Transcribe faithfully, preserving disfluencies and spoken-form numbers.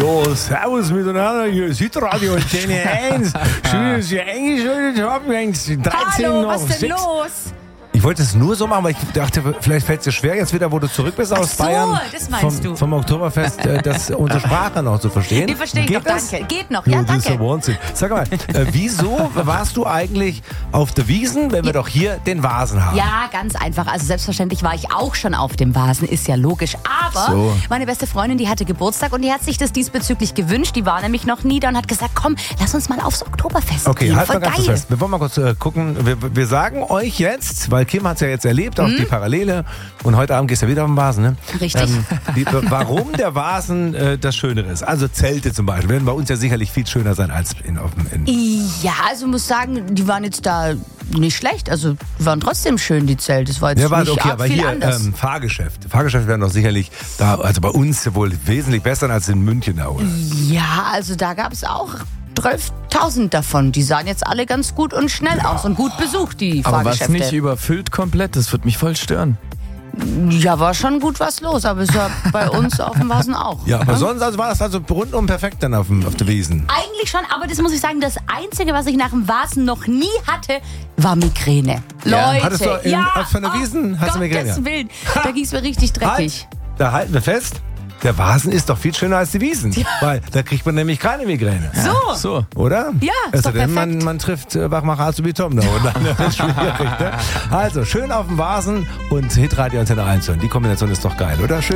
Ja, servus miteinander, hier ist Hitradio Antenne eins. Schön, dass ihr eingeschaltet habt. dreizehn Hallo, nach was denn sechs. los? Ich wollte es nur so machen, weil ich dachte, vielleicht fällt es dir schwer, jetzt wieder, wo du zurück bist aus so, Bayern, das meinst vom, du. vom Oktoberfest, äh, das, unsere Sprache noch zu verstehen. Die verstehe ich Geht noch, das? danke. Geht noch, ja, Das ist danke. der Wahnsinn. Sag mal, äh, wieso warst du eigentlich auf der Wiesn, wenn wir doch hier den Vasen haben? Ja, ganz einfach. Also selbstverständlich war ich auch schon auf dem Vasen, ist ja logisch. Aber So. meine beste Freundin, die hatte Geburtstag und die hat sich das diesbezüglich gewünscht. Die war nämlich noch nie da und hat gesagt, komm, lass uns mal aufs Oktoberfest Okay, gehen. halt Voll mal ganz geil. kurz fest. Wir wollen mal kurz äh, gucken. Wir, wir sagen euch jetzt, weil Kim hat es ja jetzt erlebt, auch die Parallele. Und heute Abend gehst du ja wieder auf den Vasen, ne? Richtig. die, warum der Vasen äh, das Schönere ist. Also Zelte zum Beispiel werden bei uns ja sicherlich viel schöner sein als in, auf dem... In Ja, also muss sagen, die waren jetzt da nicht schlecht. Also die waren trotzdem schön, die Zelte. Das war jetzt ja, warte, nicht okay, arg aber viel hier anders. ähm, Fahrgeschäfte. Fahrgeschäfte werden doch sicherlich da, also bei uns wohl wesentlich besser als in München da, oder? Ja, also da gab es auch zwölftausend davon. Die sahen jetzt alle ganz gut und schnell aus und gut besucht, die Aber was Fahrgeschäfte. nicht überfüllt komplett, das wird mich voll stören. Ja, war schon gut was los, aber ist ja bei uns auf dem Vasen auch. Ja, aber ne? sonst also war das also rundum perfekt dann auf, dem, auf der Wiesn. Eigentlich schon, aber das muss ich sagen, das Einzige, was ich nach dem Vasen noch nie hatte, war Migräne. Ja. Leute, Hattest du in- ja, auf so einer Wiesn hast du Migräne? Gottes Willen, da ging es mir richtig dreckig. Halt, da halten wir fest, der Vasen ist doch viel schöner als die Wiesn. Weil da kriegt man nämlich keine Migräne. So. So. Oder? Ja, ist also doch denn man, perfekt. man trifft äh, Wachmacher Azubi Tom da. Und dann ist es schwierig. Ne? Also, schön auf dem Vasen und Hitradio Antenne eins hören. Die Kombination ist doch geil, oder? Schön.